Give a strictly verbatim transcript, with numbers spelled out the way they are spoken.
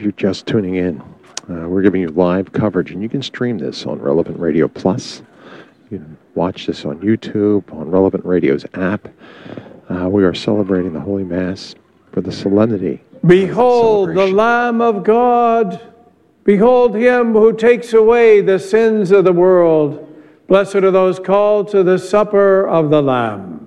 you're just tuning in, uh, we're giving you live coverage, and you can stream this on Relevant Radio Plus. You can watch this on YouTube, on Relevant Radio's app. Uh, we are celebrating the Holy Mass for the solemnity. Behold the Lamb of God. Behold him who takes away the sins of the world. Blessed are those called to the supper of the Lamb.